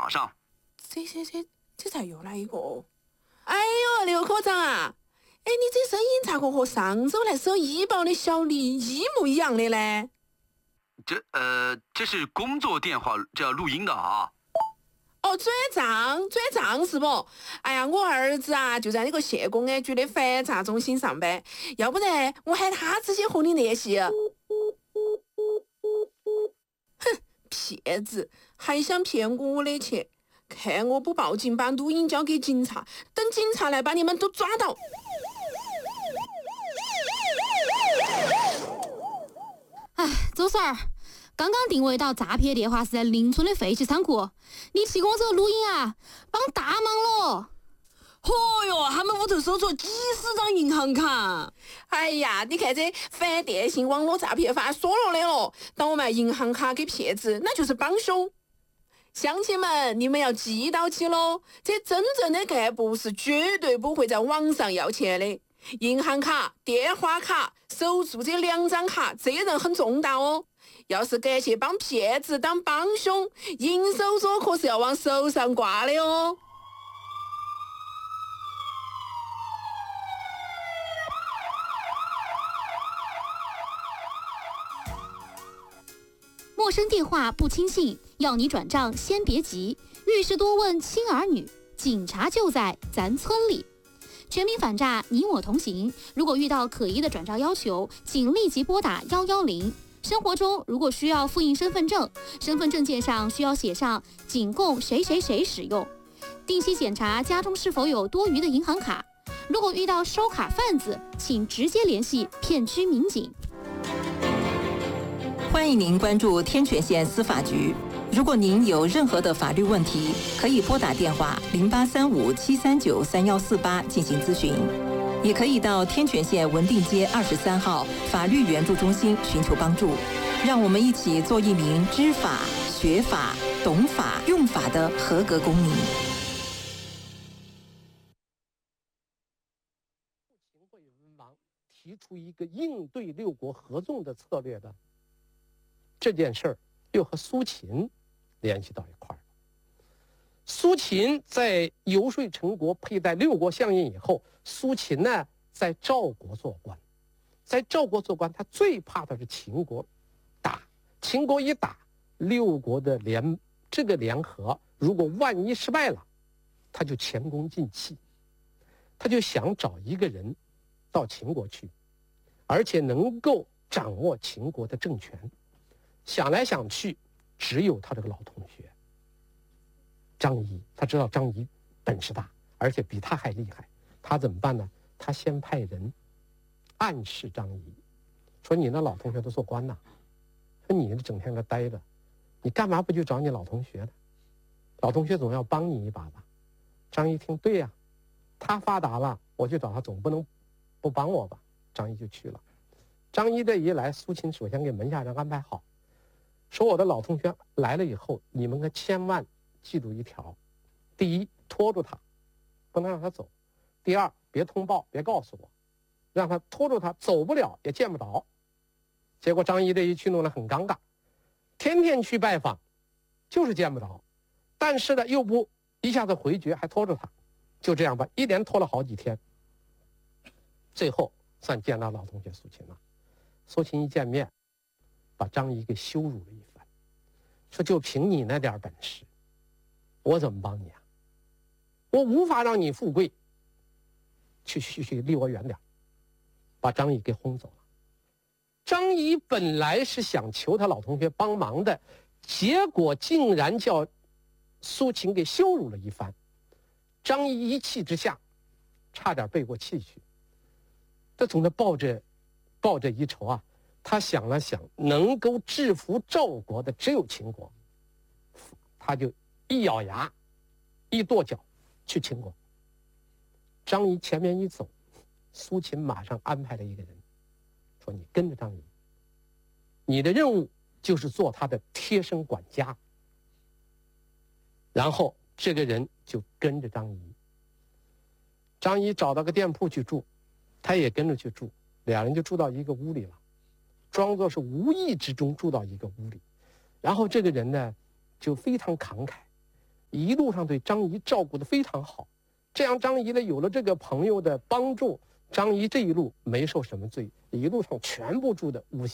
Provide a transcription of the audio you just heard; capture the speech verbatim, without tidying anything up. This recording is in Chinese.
马上。 这这这这咋又来一个？哎呦，刘科长啊！哎，你这声音咋个和上周来收医保的小李一模一样的呢？ 这呃，这是工作电话，这要录音的啊。 哦，转账转账是不？哎呀，我儿子啊就在那个县公安局的反诈中心上班，要不然我喊他直接和你联系。哼，骗子，还想骗我的钱？看我不报警，把录音交给警察，等警察来把你们都抓到。 哎，周婶儿，刚刚定位到诈骗电话是在邻村的废弃仓库，你提供这个录音啊，帮大忙了。 嚯哟，他们屋头搜出几十张银行卡。 哎呀，你看这反电信网络诈骗法说了的了，当我卖银行卡给骗子，那就是帮凶。乡亲们，你们要记到起喽，这真正的干部是绝对不会在网上要钱的。银行卡、电话卡、手住这两张卡，责任很重大哦。要是敢去帮骗子当帮凶，银手镯可是要往手上挂的哦。 陌生电话不轻信，要你转账先别急，遇事多问亲儿女，警察就在咱村里。全民反诈，你我同行。如果遇到可疑的转账要求，请立即拨打一一零。生活中如果需要复印身份证，身份证件上需要写上仅供谁谁谁使用。定期检查家中是否有多余的银行卡。如果遇到收卡贩子，请直接联系片区民警。 欢迎您关注天泉县司法局。如果您有任何的法律问题，可以拨打电话零八三五七三九三幺四八进行咨询，也可以到天泉县文定街二十三号法律援助中心寻求帮助。让我们一起做一名知法、学法、懂法、用法的合格公民。 秦惠文王提出一个应对六国合纵的策略的这件事儿，又和苏秦联系到一块儿。苏秦在游说陈国佩戴六国相印以后，苏秦呢在赵国做官，在赵国做官，他最怕的是秦国打，秦国一打，六国的联这个联合，如果万一失败了，他就前功尽弃，他就想找一个人到秦国去，而且能够掌握秦国的政权。想来想去，只有他这个老同学张仪，他知道张仪本事大，而且比他还厉害，他怎么办呢？他先派人暗示张仪，说你那老同学都做官呐，说你整天在待着，你干嘛不去找你老同学呢？老同学总要帮你一把吧。张仪听，对呀，他发达了，我去找他总不能不帮我吧。张仪就去了。张仪这一来，苏秦首先给门下人安排好，说我的老同学来了以后，你们可千万记住一条：第一，拖住他，不能让他走；第二，别通报，别告诉我，让他拖住他，走不了也见不着。结果张仪这一去弄得很尴尬，天天去拜访，就是见不着，但是呢又不一下子回绝，还拖住他，就这样吧，一连拖了好几天，最后算见到老同学苏秦了。苏秦一见面，把张仪给羞辱了一番，说就凭你那点本事，我怎么帮你啊？我无法让你富贵，去去去，离我远点，把张仪给轰走了。张仪本来是想求他老同学帮忙的，结果竟然叫苏秦给羞辱了一番。张仪一气之下，差点背过气去。他总是抱着抱着一筹啊，他想了想，能够制服赵国的只有秦国，他就一咬牙，一跺脚去秦国。张仪前面一走，苏秦马上安排了一个人，说你跟着张仪，你的任务就是做他的贴身管家。然后这个人就跟着张仪，张仪找到个店铺去住，他也跟着去住，两人就住到一个屋里了，装作是无意之中住到一个屋里。然后这个人呢就非常慷慨， 一路上对张仪照顾得非常好，这样张仪呢有了这个朋友的帮助，张仪这一路没受什么罪，一路上全部住的五星